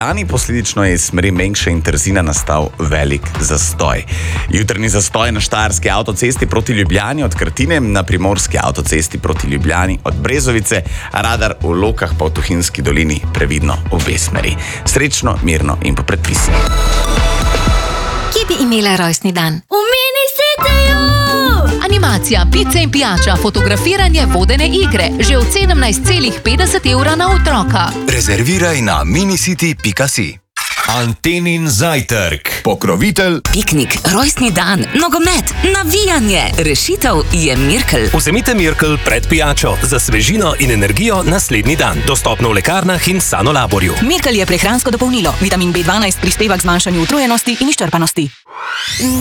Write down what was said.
Lani posledično je iz smeri Mengša in Trzina nastal velik zastoj. Jutrni zastoj na Štajerski avtocesti proti Ljubljani od Krtine, na Primorski avtocesti proti Ljubljani od Brezovice, radar v Lokah pa v Tuhinjski dolini previdno v obe smeri. Srečno, mirno in po predpisih. Kje bi imela rojstni dan? V mini Cityju! Animacija, pice in pijača, fotografiranje, vodene igre. Že od 17,50 € na otroka. Rezerviraj na minicity.si. Antenin zajtrk. Pokrovitelj. Piknik, rojstni dan, nogomet, navijanje. Rešitev je Mirkel. Vzemite Mirkel pred pijačo za svežino in energijo naslednji dan. Dostopno v lekarnah in Sanolaborju. Mirkel je prehransko dopolnilo. Vitamin B12 prispeva k zmanjšanju utrujenosti in izčrpanosti.